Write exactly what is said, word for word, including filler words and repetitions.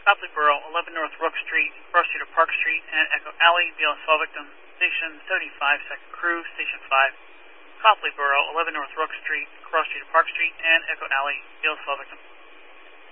Copley Borough, eleven North Rook Street, cross street of Park Street, and Echo Alley, B L S fall victim. Station seventy-five, second crew, Station five. Copley Borough, eleven North Rook Street, cross street of Park Street, and Echo Alley, B L S fall victim.